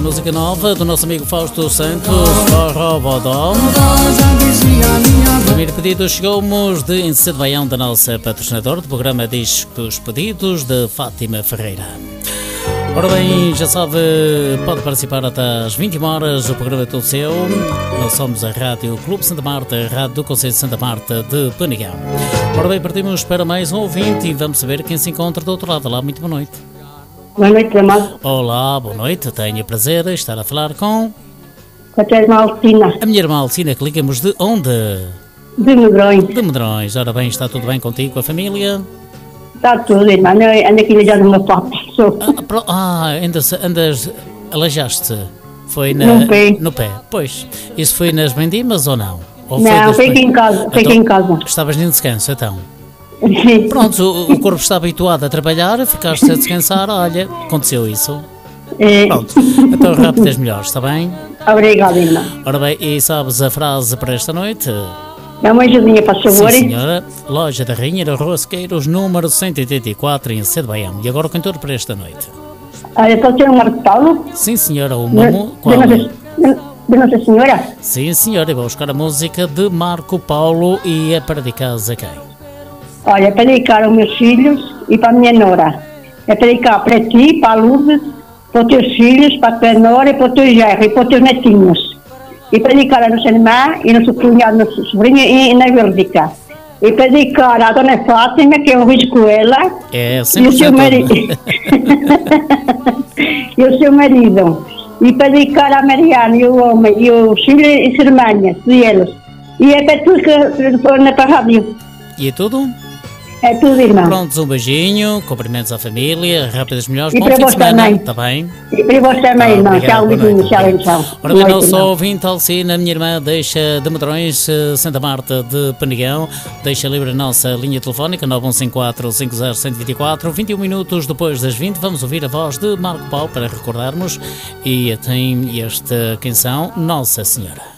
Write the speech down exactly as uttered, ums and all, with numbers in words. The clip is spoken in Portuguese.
música nova do nosso amigo Fausto Santos, Robodó. Primeiro pedido chegou-nos de Encedo Baião, da nossa patrocinadora do programa Discos Pedidos, de Fátima Ferreira. Ora bem, já sabe, pode participar até às vinte e uma horas, o programa é todo seu. Nós somos a Rádio Clube Santa Marta, a Rádio do Concelho de Santa Marta de Penigão. Ora bem, partimos para mais um ouvinte e vamos saber quem se encontra do outro lado. Olá, muito boa noite. Boa noite, amado. Olá, boa noite, tenho o prazer de estar a falar com... Com a tua irmã Alcina. A minha irmã Alcina, que ligamos de onde? De Medrões. De Medrões. Ora bem, está tudo bem contigo, com a família? Está tudo, irmã. Ando aqui ligado no meu papo. Ah, pro... ah andas, andas aleijaste-te? Foi na... no pé. No pé, pois. Isso foi nas Mendimas ou não? Ou não, foi fiquei em casa. Fiquei então, em casa. Estavas em descanso, então? Sim. Pronto, o, o corpo está habituado a trabalhar, ficaste a descansar, olha, aconteceu isso. É. Pronto, então rápido as melhores, está bem? Obrigada, irmã. Ora bem, e sabes a frase para esta noite? Dá uma ajudinha, para favor. Sim, senhora. Loja da Rainha de Rosqueiros, número cento e oitenta e quatro, em Encedo Baião. E agora o cantor para esta noite? Olha, pode ser o Marco Paulo? Sim, senhora. O Mamo... De, Qual de, é? nossa, de Nossa Senhora? Sim, senhora. Eu vou buscar a música de Marco Paulo e é para dedicar a quem? Olha, é para dedicar aos meus filhos e para a minha nora. É para dedicar para ti, para a Lourdes, para os teus filhos, para a tua nora e para o teu gerro e para os teus netinhos. E para dedicar a nossa irmã e nosso cunhado, nossa sobrinha e, e na Bélgica. E para dedicar à dona Fátima, que é o Luís Coelha. É, e o seu marido. E o seu marido. E para dedicar à Mariana e o homem e os filhos e as irmãs deles. E é para tudo que for na tua rádio. E é tudo? É tudo, irmão. Prontos, um beijinho, cumprimentos à família, rápidas melhores, e bom para fim de vós semana, também. está bem? E para vós também, Ah, irmão. obrigado, Tchau, boa beijinho, noite, tchau, obrigado. tchau. Ora bem, nosso ouvinte Alcina, minha irmã, deixa de Medrões, Santa Marta de Penigão, deixa livre a nossa linha telefónica nove um cinco quatro, cinco zero um zero dois quatro. vinte e um minutos depois das vinte, vamos ouvir a voz de Marco Paulo para recordarmos e tem esta canção, Nossa Senhora.